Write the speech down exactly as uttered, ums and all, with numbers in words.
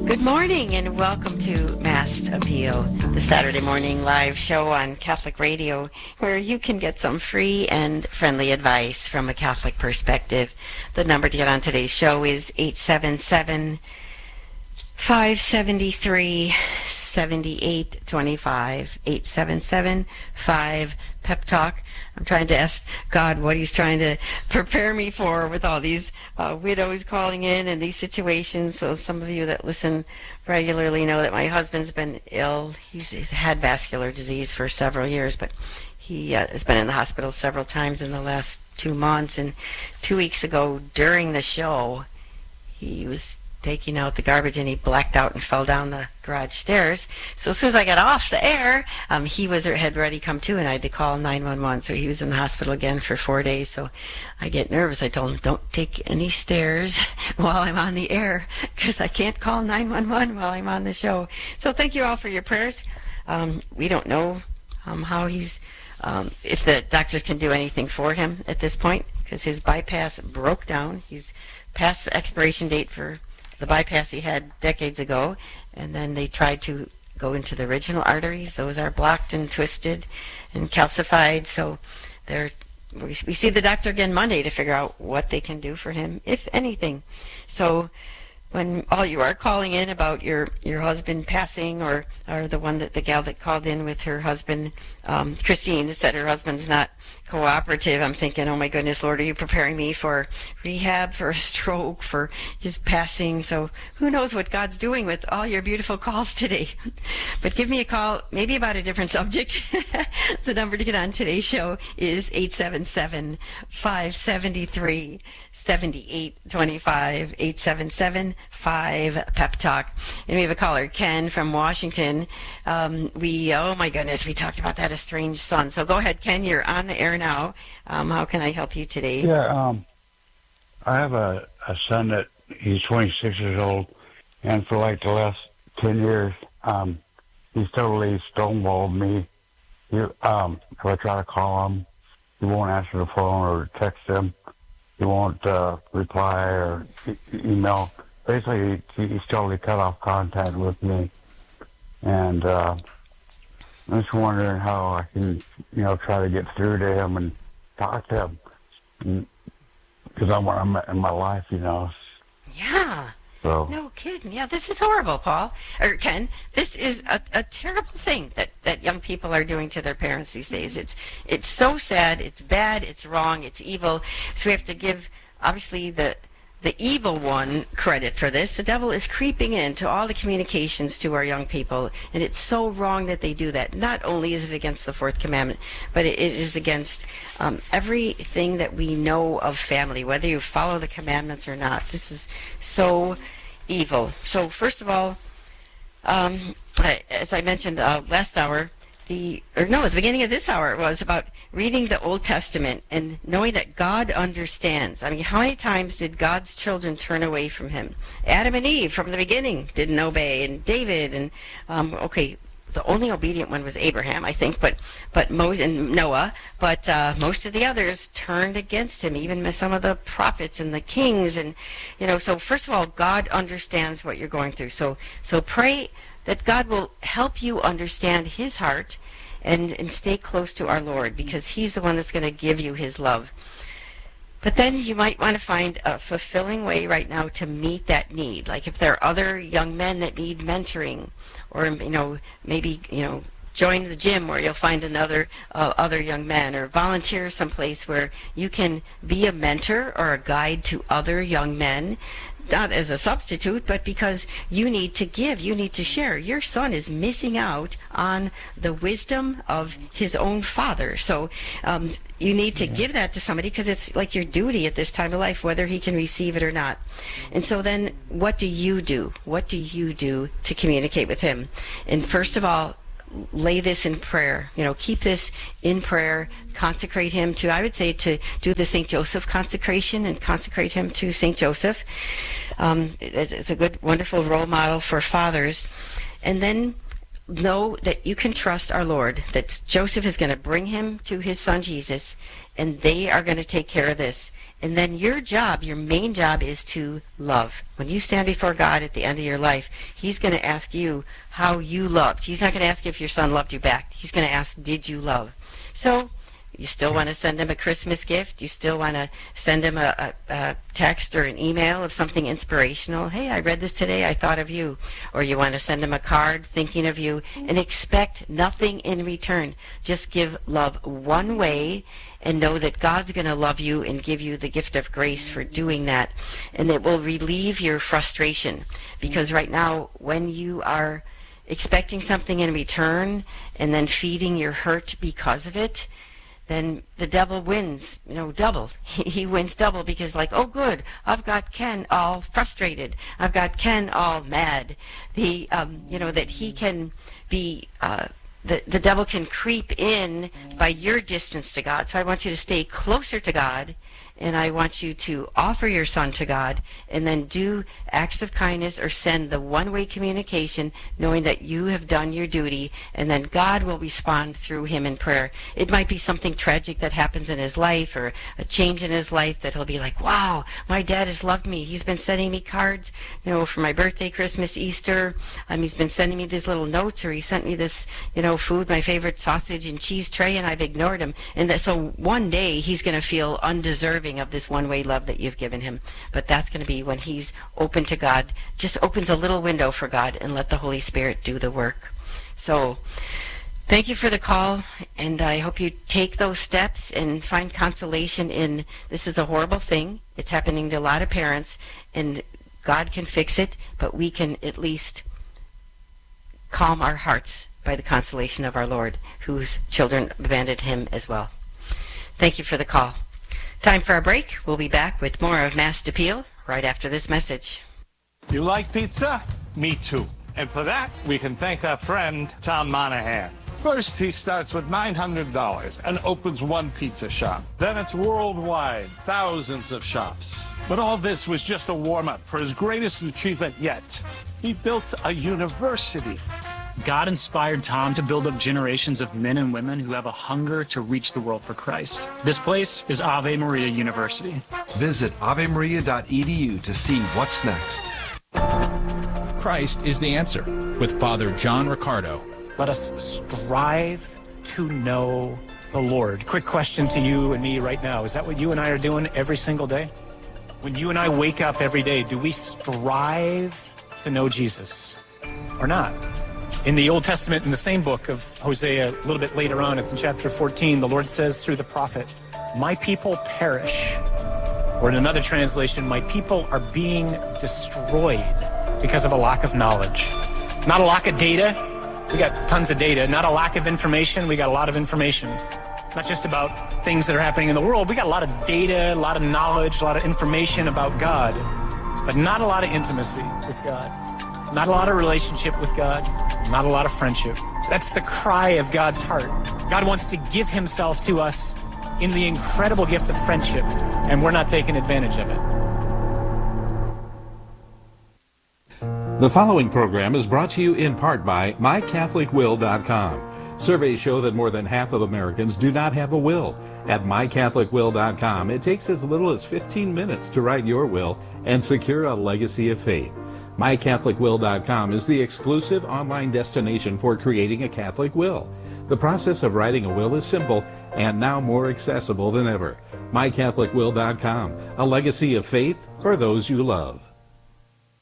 Good morning and welcome to Mass Appeal, the Saturday morning live show on Catholic Radio where you can get some free and friendly advice from a Catholic perspective. The number to get on today's show is eight seven seven, five seven three, seven eight two five, eight seven seven, five Pep Talk. I'm trying to ask God what he's trying to prepare me for with all these uh, widows calling in and these situations. So some of you that listen regularly know that my husband's been ill. He's, he's had vascular disease for several years, but he uh, has been in the hospital several times in the last two months. And two weeks ago during the show, he was taking out the garbage and he blacked out and fell down the garage stairs. So as soon as I got off the air, um, he was had already come to and I had to call nine one one. So he was in the hospital again for four days. So I get nervous. I told him, don't take any stairs while I'm on the air because I can't call nine one one while I'm on the show. So thank you all for your prayers. Um, we don't know um, how he's, um, if the doctors can do anything for him at this point because his bypass broke down. He's past the expiration date for the bypass he had decades ago, and then they tried to go into the original arteries. Those are blocked and twisted and calcified, so they're, we, we see the doctor again Monday to figure out what they can do for him, if anything. So when all you are calling in about your, your husband passing, or, or the one that the gal that called in with her husband, um, Christine, said her husband's not cooperative, I'm thinking, oh my goodness, Lord, are you preparing me for rehab, for a stroke, for his passing? So who knows what God's doing with all your beautiful calls today. But give me a call, maybe about a different subject. The number to get on today's show is eight seven seven, five seven three, seven eight two five, eight seven seven, five Pep Talk. And we have a caller, Ken from Washington. Um, we, oh my goodness, we talked about that estranged son. So go ahead, Ken, you're on the air now. Um, how can I help you today? Yeah, um, I have a, a son that he's twenty-six years old, and for like the last ten years, um, he's totally stonewalled me. He, um, if I try to call him, he won't answer the phone or text him. He won't uh, reply or e- email. Basically, he, he's totally cut off contact with me. And uh, I'm just wondering how I can, you know, try to get through to him and talk to him. Because I'm where I'm at in my life, you know. Yeah. So. No kidding. Yeah, this is horrible, Paul. Or Ken, this is a, a terrible thing that, that young people are doing to their parents these days. It's it's so sad, it's bad, it's wrong, it's evil. So we have to give, obviously, the the evil one credit for this. The devil is creeping into all the communications to our young people, and it's so wrong that they do that. Not only is it against the fourth commandment, but it, it is against um, everything that we know of family, whether you follow the commandments or not. This is so evil. So first of all, um, as I mentioned uh, last hour, the or no, at the beginning of this hour, it was about reading the Old Testament and knowing that God understands. I mean, how many times did God's children turn away from him? Adam and Eve from the beginning didn't obey, and David, and um, okay, the only obedient one was Abraham, I think, but but most and Noah, but uh, most of the others turned against him. Even some of the prophets and the kings, and you know. So first of all, God understands what you're going through. So so pray that God will help you understand his heart and, and stay close to our Lord, because he's the one that's going to give you his love. But then you might want to find a fulfilling way right now to meet that need. Like if there are other young men that need mentoring, or, you know, maybe, you know, join the gym where you'll find another uh, other young men, or volunteer someplace where you can be a mentor or a guide to other young men. Not as a substitute, but because you need to give, you need to share. Your son is missing out on the wisdom of his own father. So um, you need to yeah. give that to somebody, because it's like your duty at this time of life, whether he can receive it or not. And so then what do you do? What do you do to communicate with him? And first of all, lay this in prayer. You know, keep this in prayer. Consecrate him to, I would say, to do the Saint Joseph consecration and consecrate him to Saint Joseph. Um, it's, it's a good, wonderful role model for fathers. And then know that you can trust our Lord, that Joseph is going to bring him to his son Jesus, and they are going to take care of this. And then your job, your main job, is to love. When you stand before God at the end of your life, he's going to ask you how you loved. He's not going to ask if your son loved you back. He's going to ask, did you love? So you still want to send him a Christmas gift. You still want to send him a, a, a text or an email of something inspirational. Hey, I read this today. I thought of you. Or you want to send him a card thinking of you, and expect nothing in return. Just give love one way and know that God's going to love you and give you the gift of grace for doing that. And it will relieve your frustration. Because right now, when you are expecting something in return and then feeding your hurt because of it, then the devil wins, you know, double. He, he wins double because, like, oh, good, I've got Ken all frustrated. I've got Ken all mad. The, um, you know, that he can be, uh, the, the devil can creep in by your distance to God. So I want you to stay closer to God, and I want you to offer your son to God, and then do acts of kindness or send the one-way communication, knowing that you have done your duty, and then God will respond through him in prayer. It might be something tragic that happens in his life, or a change in his life that he'll be like, wow, my dad has loved me. He's been sending me cards, you know, for my birthday, Christmas, Easter. Um, he's been sending me these little notes, or he sent me this, you know, food, my favorite sausage and cheese tray, and I've ignored him. And that, so one day he's going to feel undeserving of this one-way love that you've given him. But that's going to be when he's open to God. Just opens a little window for God and let the Holy Spirit do the work. So thank you for the call, and I hope you take those steps and find consolation in this is a horrible thing. It's happening to a lot of parents, and God can fix it, but we can at least calm our hearts by the consolation of our Lord, whose children abandoned him as well. Thank you for the call. Time for a break. We'll be back with more of Masked Appeal right after this message. You like pizza? Me too. And for that, we can thank our friend, Tom Monahan. First, he starts with nine hundred dollars and opens one pizza shop. Then it's worldwide, thousands of shops. But all this was just a warm-up for his greatest achievement yet. He built a university. God inspired Tom to build up generations of men and women who have a hunger to reach the world for Christ. This place is Ave Maria University. Visit ave maria dot e d u to see what's next. Christ is the answer with Father John Riccardo. Let us strive to know the Lord. Quick question to you and me right now. Is that what you and I are doing every single day? When you and I wake up every day, do we strive to know Jesus or not? In the Old Testament, in the same book of Hosea, a little bit later on, it's in chapter fourteen, the Lord says through the prophet, my people perish. Or in another translation, my people are being destroyed because of a lack of knowledge. Not a lack of data. We got tons of data. Not a lack of information. We got a lot of information. Not just about things that are happening in the world. We got a lot of data, a lot of knowledge, a lot of information about God, but not a lot of intimacy with God. Not a lot of relationship with God. Not a lot of friendship. That's the cry of God's heart. God wants to give himself to us in the incredible gift of friendship, and we're not taking advantage of it. The following program is brought to you in part by my catholic will dot com. Surveys show that more than half of Americans do not have a will. At my catholic will dot com, it takes as little as fifteen minutes to write your will and secure a legacy of faith. my catholic will dot com is the exclusive online destination for creating a Catholic will. The process of writing a will is simple and now more accessible than ever. my catholic will dot com, a legacy of faith for those you love.